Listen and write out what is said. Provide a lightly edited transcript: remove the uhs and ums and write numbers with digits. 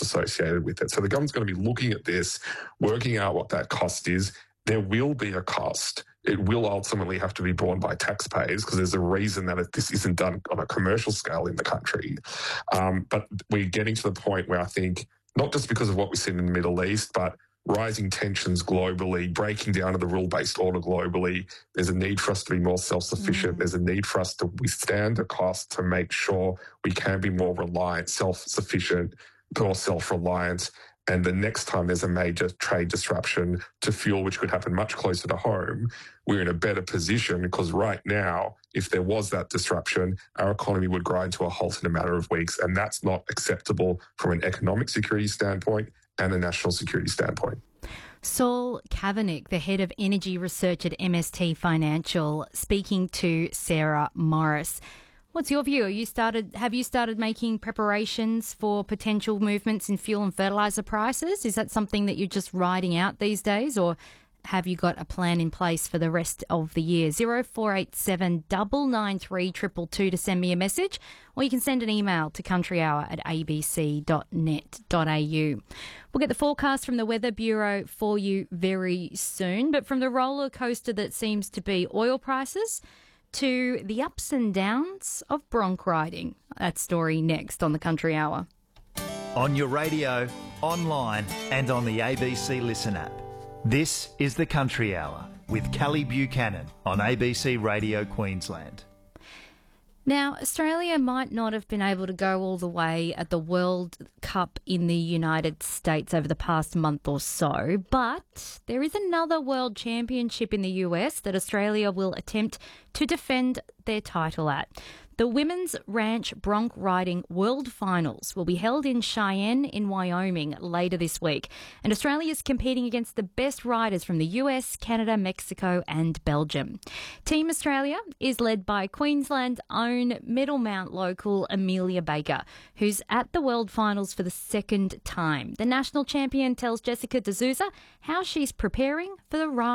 associated with it. So the government's going to be looking at this, working out what that cost is. There will be a cost. It will ultimately have to be borne by taxpayers because there's a reason that this isn't done on a commercial scale in the country. But we're getting to the point where I think, not just because of what we've seen in the Middle East, but rising tensions globally, breaking down of the rule-based order globally, there's a need for us to be more self-sufficient. There's a need for us to withstand the cost to make sure we can be more reliant, self-sufficient, more self-reliant. And the next time there's a major trade disruption to fuel, which could happen much closer to home, we're in a better position because right now, if there was that disruption, our economy would grind to a halt in a matter of weeks. And that's not acceptable from an economic security standpoint and a national security standpoint. Saul Kavanagh, the head of energy research at MST Financial, speaking to Sarah Morris. What's your view? Have you started making preparations for potential movements in fuel and fertiliser prices? Is that something that you're just riding out these days, or have you got a plan in place for the rest of the year? 0487 993 222 to send me a message, or you can send an email to countryhour@abc.net.au. We'll get the forecast from the Weather Bureau for you very soon, but from the roller coaster that seems to be oil prices to the ups and downs of bronc riding. That story next on the Country Hour. On your radio, online and on the ABC Listen app. This is the Country Hour with Kelly Buchanan on ABC Radio Queensland. Now, Australia might not have been able to go all the way at the World Cup in the United States over the past month or so, but there is another World Championship in the US that Australia will attempt to defend their title at. The Women's Ranch Bronc Riding World Finals will be held in Cheyenne in Wyoming later this week, and Australia is competing against the best riders from the US, Canada, Mexico and Belgium. Team Australia is led by Queensland's own Middlemount local Amelia Baker, who's at the World Finals for the second time. The national champion tells Jessica D'Souza how she's preparing for the ride.